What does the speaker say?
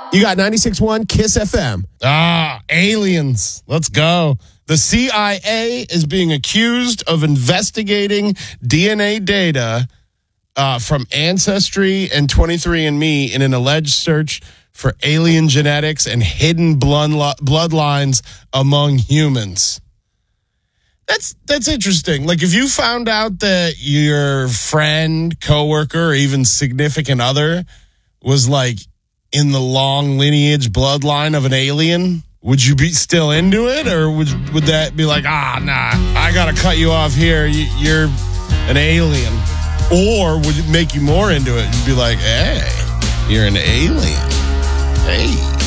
You got 96.1 Kiss FM. Aliens. Let's go. The CIA is being accused of investigating DNA data from Ancestry and 23andMe in an alleged search for alien genetics and hidden bloodlines among humans. That's interesting. Like, if you found out that your friend, coworker, or even significant other was like in the long lineage bloodline of an alien, would you be still into it, or would that be like, nah, I gotta cut you off here, you're an alien? Or would it make you more into it? You'd be like, hey, you're an alien. Hey.